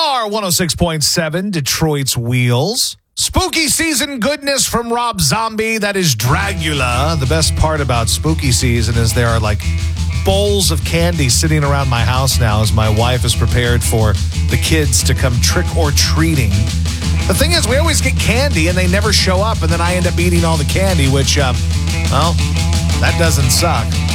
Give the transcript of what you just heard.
are 106.7, Detroit's Wheels. Spooky season goodness from Rob Zombie. That is Dragula. The best part about spooky season is there are like bowls of candy sitting around my house now as my wife is prepared for the kids to come trick-or-treating. The thing is, we always get candy and they never show up, and then I end up eating all the candy, which, well, that doesn't suck.